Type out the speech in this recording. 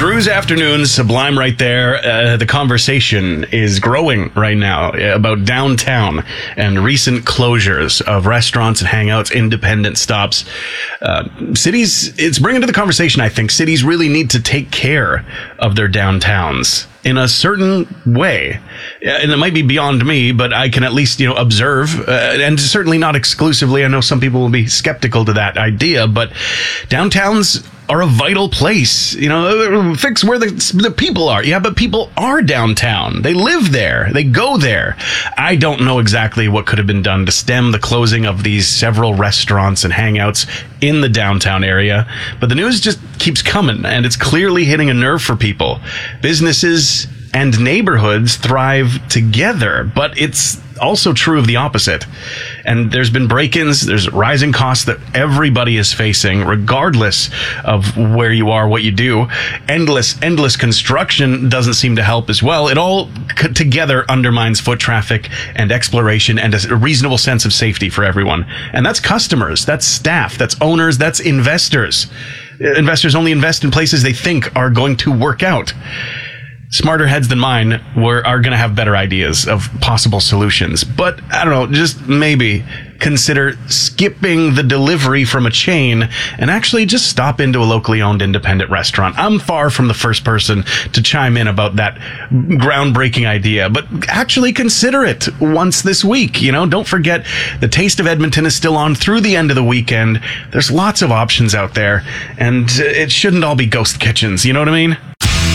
Cruise afternoons, sublime right there. The conversation is growing right now about downtown and recent closures of restaurants and hangouts, independent stops. Cities, it's bringing to the conversation, I think, cities really need to take care of their downtowns in a certain way. And it might be beyond me, but I can at least, observe, and certainly not exclusively. I know some people will be skeptical to that idea, but downtowns are a vital place. Fix where the people are. Yeah, but people are downtown. They live there. They go there. I don't know exactly what could have been done to stem the closing of these several restaurants and hangouts in the downtown area, but the news just keeps coming, and it's clearly hitting a nerve for people. Businesses and neighborhoods thrive together, but it's also true of the opposite. And there's been break-ins, there's rising costs that everybody is facing, regardless of where you are, what you do. Endless construction doesn't seem to help as well. It all together undermines foot traffic and exploration and a reasonable sense of safety for everyone. And that's customers, that's staff, that's owners, that's investors. Investors only invest in places they think are going to work out. Smarter heads than mine are going to have better ideas of possible solutions. But I don't know, just maybe consider skipping the delivery from a chain and actually just stop into a locally owned independent restaurant. I'm far from the first person to chime in about that groundbreaking idea, but actually consider it once this week. Don't forget the Taste of Edmonton is still on through the end of the weekend. There's lots of options out there, and it shouldn't all be ghost kitchens. You know what I mean?